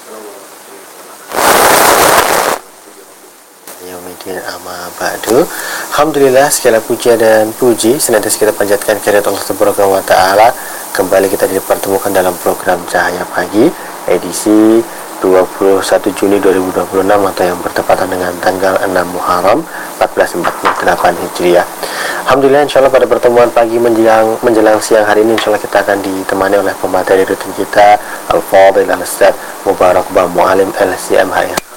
Yaumidin amma ba'du. Alhamdulillah, segala puja dan puji senantiasa kita panjatkan kehadirat Allah Subhanahu wa taala. Kembali kita dipertemukan dalam program Cahaya Pagi edisi 21 Juni 2026 atau yang bertepatan dengan tanggal 6 Muharram 1448 Hijriah. Alhamdulillah, insyaallah pada pertemuan pagi menjelang siang hari ini insyaallah kita akan ditemani oleh pemateri rutin kita Al-Fadhil Al-Ustaz Mubarak Ba Mu'alim LCMH.